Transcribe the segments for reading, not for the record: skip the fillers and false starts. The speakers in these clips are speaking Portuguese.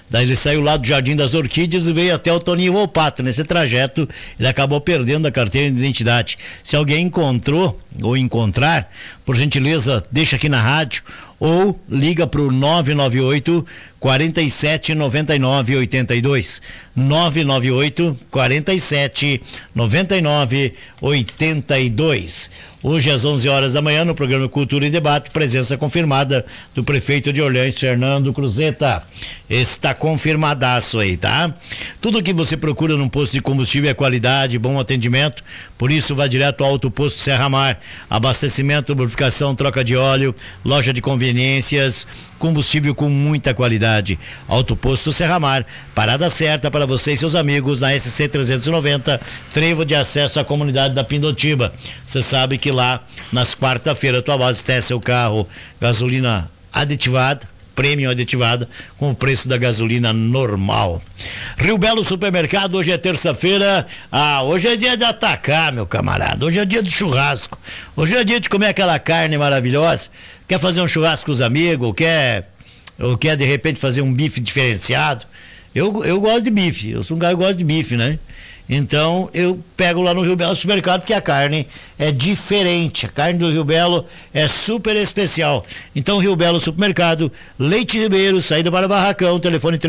Daí ele saiu lá do Jardim das Orquídeas e veio até o Toninho Volpato. Nesse trajeto, ele acabou perdendo a carteira de identidade. Se alguém encontrou ou encontrar, por gentileza, deixa aqui na rádio ou liga para o 998 47 99 82. 998 47 99 82. Hoje às 11 horas da manhã no programa Cultura e Debate, presença confirmada do prefeito de Orleans, Fernando Cruzeta. Está confirmadaço aí, tá? Tudo que você procura num posto de combustível é qualidade, bom atendimento, por isso vá direto ao Auto Posto Serra Mar. Abastecimento, lubrificação, troca de óleo, loja de conveniências, combustível com muita qualidade. Auto Posto Serra Mar, parada certa para você e seus amigos na SC 390, trevo de acesso à comunidade da Pindotiba. Você sabe que lá, nas quarta-feiras, tu abastece o carro gasolina aditivada, premium aditivada, com o preço da gasolina normal. Rio Belo Supermercado, hoje é terça-feira. Hoje é dia de atacar, meu camarada. Hoje é dia do churrasco. Hoje é dia de comer aquela carne maravilhosa. Quer fazer um churrasco com os amigos? Ou quer de repente fazer um bife diferenciado? Eu gosto de bife. Eu sou um cara que gosta de bife, né? Então eu pego lá no Rio Belo Supermercado, porque a carne é diferente, a carne do Rio Belo é super especial. Então Rio Belo Supermercado, Leite Ribeiro, saída para Barracão, telefone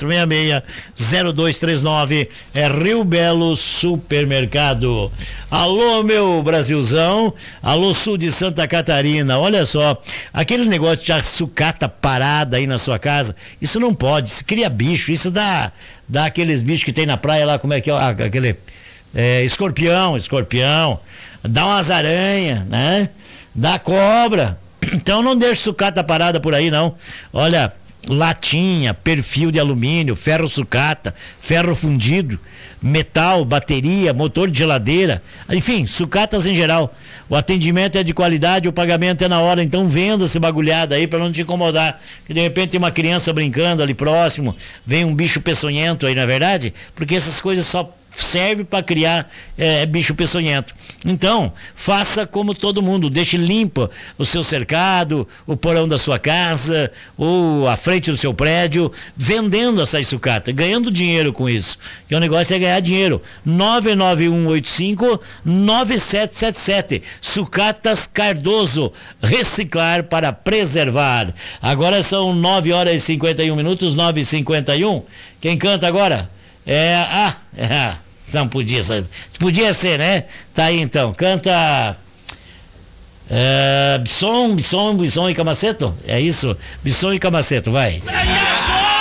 3466-0239, é Rio Belo Supermercado. Alô, meu Brasilzão, alô, sul de Santa Catarina, olha só, aquele negócio de sucata parada aí na sua casa, isso não pode, isso cria bicho, isso dá aqueles bichos que tem na praia lá, como é que é, aquele escorpião, dá umas aranhas, né? Dá cobra. Então não deixe sucata parada por aí, não. Olha, latinha, perfil de alumínio, ferro sucata, ferro fundido, metal, bateria, motor de geladeira, enfim, sucatas em geral. O atendimento é de qualidade, o pagamento é na hora, então venda esse bagulhado aí para não te incomodar. Que de repente tem uma criança brincando ali próximo, vem um bicho peçonhento aí, não é verdade? Porque essas coisas só serve para criar bicho peçonhento. Então, faça como todo mundo, deixe limpo o seu cercado, o porão da sua casa, ou a frente do seu prédio, vendendo essa sucata, ganhando dinheiro com isso. Que o negócio é ganhar dinheiro. 99185-9777. Sucatas Cardoso, reciclar para preservar. Agora são 9 horas e 51 minutos, 9h51. Quem canta agora? Não podia ser. Podia ser, né? Tá aí então. Canta. Bisson e Camaceto? É isso? Bisson e Camaceto, vai.